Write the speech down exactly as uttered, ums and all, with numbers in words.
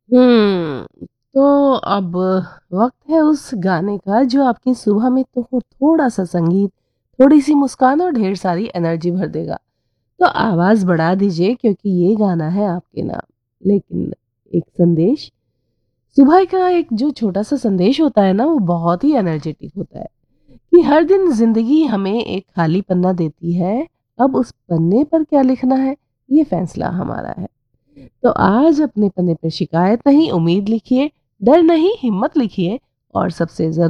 हुँ, तो अब वक़्त है उस गाने का जो आपकी सुबह में तो थोड़ा-सा संगीत, थोड़ी-सी मुस्कान और ढेर सारी एनर्जी भर देगा। तो आवाज़ बढ़ा दीजिए क्योंकि ये गाना है आपके नाम। लेकिन एक संदेश, सुबह का एक जो छोटा-सा संदेश होता है ना, वो बहुत ही एनर्जेटिक होता है कि हर दिन ज़िंदगी हमें एक खाली पन्ना देती है, अब उस पन्ने पर क्या लिखना है, ये फ़ैसला हमारा है। तो आज अपने पन्ने पे शिकायत नहीं, उम्मीद लिखिए, डर नहीं, हिम्मत लिखिए और सबसे ज़रूरी